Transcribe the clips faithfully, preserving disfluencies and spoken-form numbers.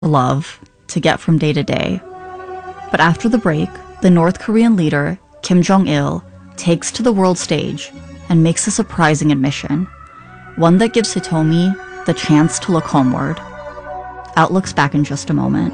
love to get from day to day. But after the break, the North Korean leader, Kim Jong-il, takes to the world stage and makes a surprising admission, one that gives Hitomi the chance to look homeward. Outlook's back in just a moment.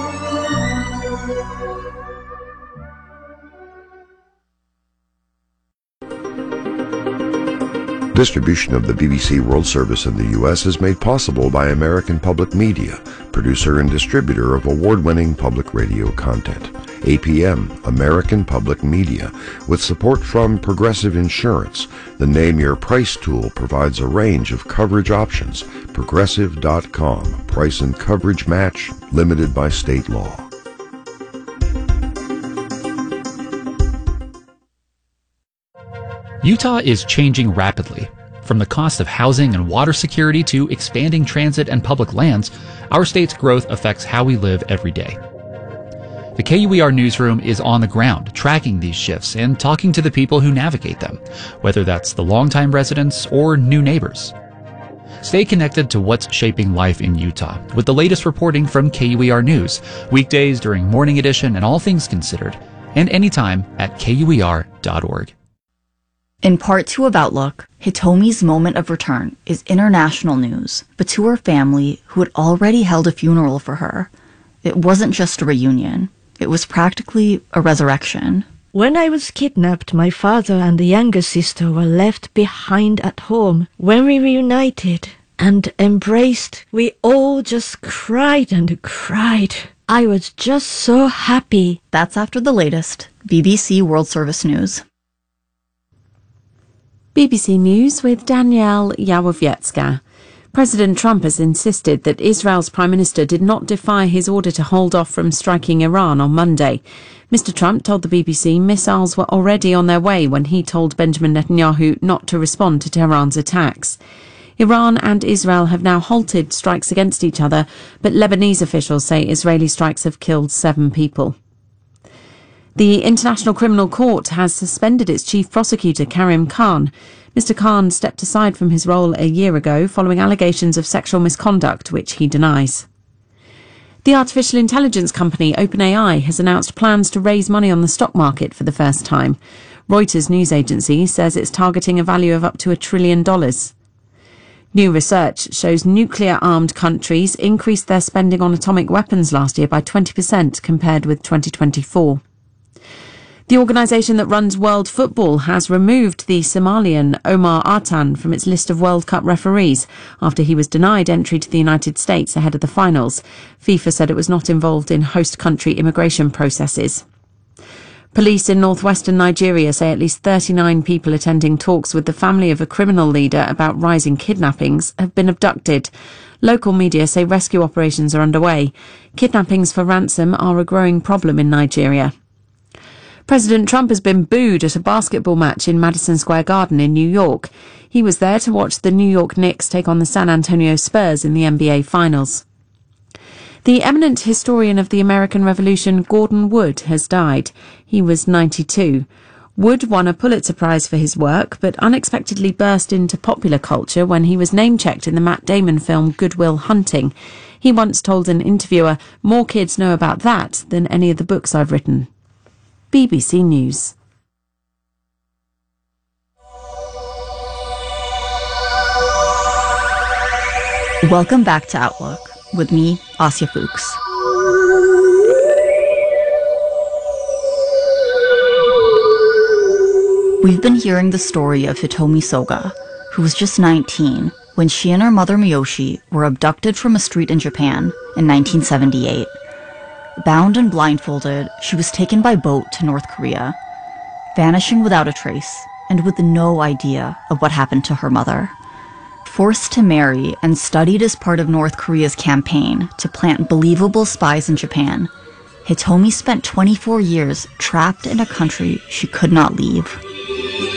Distribution of the B B C World Service in the U S is made possible by American Public Media, producer and distributor of award-winning public radio content. A P M, American Public Media, with support from Progressive Insurance. The Name Your Price tool provides a range of coverage options. Progressive dot com. Price and coverage match, limited by state law. Utah is changing rapidly. From the cost of housing and water security to expanding transit and public lands, our state's growth affects how we live every day. The K U E R newsroom is on the ground, tracking these shifts and talking to the people who navigate them, whether that's the longtime residents or new neighbors. Stay connected to what's shaping life in Utah with the latest reporting from K U E R News, weekdays during Morning Edition and All Things Considered, and anytime at K U E R dot org. In part two of Outlook, Hitomi's moment of return is international news, but to her family, who had already held a funeral for her, it wasn't just a reunion. It was practically a resurrection. When I was kidnapped, my father and the younger sister were left behind at home. When we reunited and embraced, we all just cried and cried. I was just so happy. That's after the latest B B C World Service news. B B C News with Danielle Yawowiecka. President Trump has insisted that Israel's Prime Minister did not defy his order to hold off from striking Iran on Monday. Mister Trump told the B B C missiles were already on their way when he told Benjamin Netanyahu not to respond to Tehran's attacks. Iran and Israel have now halted strikes against each other, but Lebanese officials say Israeli strikes have killed seven people. The International Criminal Court has suspended its chief prosecutor, Karim Khan. Mister Khan stepped aside from his role a year ago following allegations of sexual misconduct, which he denies. The artificial intelligence company OpenAI has announced plans to raise money on the stock market for the first time. Reuters news agency says it's targeting a value of up to a trillion dollars. New research shows nuclear-armed countries increased their spending on atomic weapons last year by twenty percent compared with twenty twenty-four. The organisation that runs World Football has removed the Somalian Omar Artan from its list of World Cup referees after he was denied entry to the United States ahead of the finals. FIFA said it was not involved in host country immigration processes. Police in northwestern Nigeria say at least thirty-nine people attending talks with the family of a criminal leader about rising kidnappings have been abducted. Local media say rescue operations are underway. Kidnappings for ransom are a growing problem in Nigeria. President Trump has been booed at a basketball match in Madison Square Garden in New York. He was there to watch the New York Knicks take on the San Antonio Spurs in the N B A Finals. The eminent historian of the American Revolution, Gordon Wood, has died. He was ninety-two. Wood won a Pulitzer Prize for his work, but unexpectedly burst into popular culture when he was name-checked in the Matt Damon film Good Will Hunting. He once told an interviewer, "More kids know about that than any of the books I've written." B B C News. Welcome back to Outlook with me, Asya Fuchs. We've been hearing the story of Hitomi Soga, who was just nineteen when she and her mother Miyoshi were abducted from a street in Japan in nineteen seventy-eight. Bound and blindfolded, she was taken by boat to North Korea, vanishing without a trace and with no idea of what happened to her mother. Forced to marry and studied as part of North Korea's campaign to plant believable spies in Japan, Hitomi spent twenty-four years trapped in a country she could not leave.